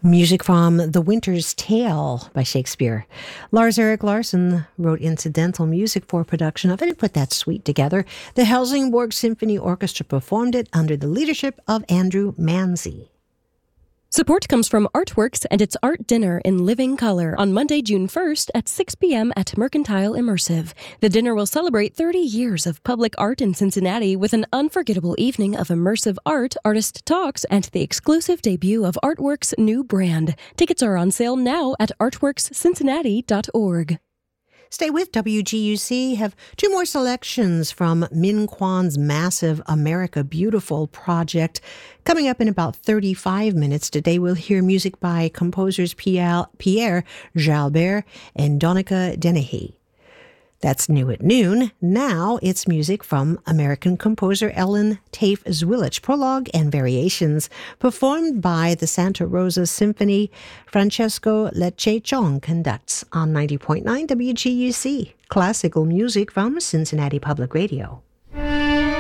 Music from The Winter's Tale by Shakespeare. Lars-Erik Larsson wrote incidental music for production of it and put that suite together. The Helsingborg Symphony Orchestra performed it under the leadership of Andrew Manzi. Support comes from Artworks and its art dinner in living color on Monday, June 1st at 6 p.m. at Mercantile Immersive. The dinner will celebrate 30 years of public art in Cincinnati with an unforgettable evening of immersive art, artist talks, and the exclusive debut of Artworks' new brand. Tickets are on sale now at artworkscincinnati.org. Stay with WGUC. Have two more selections from Min Kwan's massive America Beautiful project. Coming up in about 35 minutes today, we'll hear music by composers Pierre Jalbert and Donica Dennehy. That's new at noon. Now it's music from American composer Ellen Tafe Zwilich, prologue and variations, performed by the Santa Rosa Symphony. Francesco Lecce-Chong conducts on 90.9 WGUC, classical music from Cincinnati Public Radio.